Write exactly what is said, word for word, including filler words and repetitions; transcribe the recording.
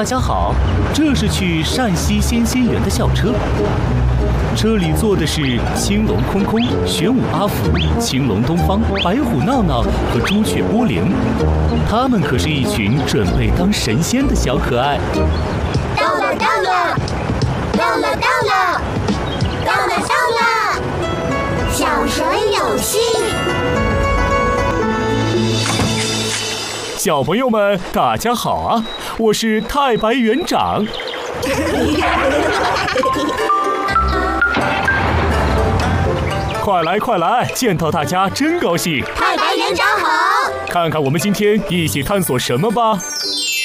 大家好，这是去陕西仙仙园的校车。车里坐的是青龙空空、玄武阿福、青龙东方、白虎闹闹和朱雀波灵，他们可是一群准备当神仙的小可爱。 到了，到了，到了，到了，到了，到了！小神有信。 小朋友们，大家好啊！我是太白园长。快来快来，见到大家真高兴。 太白园长好。 看看我们今天一起探索什么吧。